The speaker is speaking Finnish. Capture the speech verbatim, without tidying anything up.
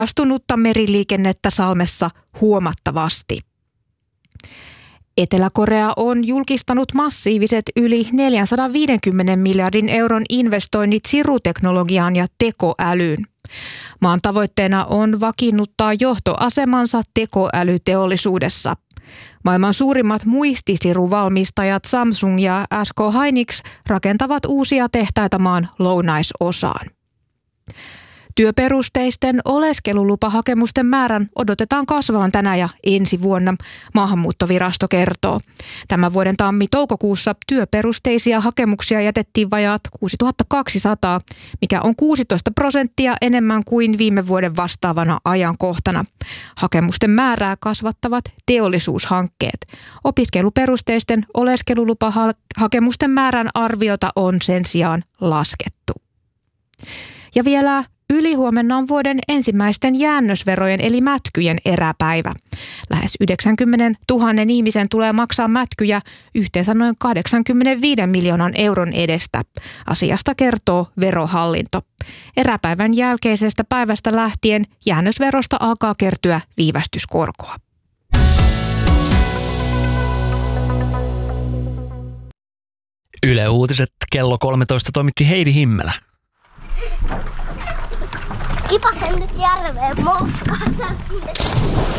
astunutta meriliikennettä Salmessa huomattavasti. Etelä-Korea on julkistanut massiiviset yli neljäsataaviisikymmentä miljardin euron investoinnit siruteknologiaan ja tekoälyyn. Maan tavoitteena on vakiinnuttaa johtoasemansa tekoälyteollisuudessa. Maailman suurimmat muistisiruvalmistajat Samsung ja S K Hynix rakentavat uusia tehtaita maan lounaisosaan. Työperusteisten oleskelulupahakemusten määrän odotetaan kasvavan tänä ja ensi vuonna, Maahanmuuttovirasto kertoo. Tämän vuoden tammi-toukokuussa työperusteisia hakemuksia jätettiin vajaat kuusituhattakaksisataa, mikä on kuusitoista prosenttia enemmän kuin viime vuoden vastaavana ajankohtana. Hakemusten määrää kasvattavat teollisuushankkeet. Opiskeluperusteisten oleskelulupahakemusten määrän arviota on sen sijaan laskettu. Ja vielä ylihuomenna on vuoden ensimmäisten jäännösverojen eli mätkyjen eräpäivä. Lähes yhdeksänkymmentätuhatta ihmisen tulee maksaa mätkyjä yhteensä noin kahdeksankymmentäviisi miljoonan euron edestä. Asiasta kertoo Verohallinto. Eräpäivän jälkeisestä päivästä lähtien jäännösverosta alkaa kertyä viivästyskorkoa. Yle Uutiset kello kolmetoista toimitti Heidi Himmelä. Kipasen nyt järveen moukkaan.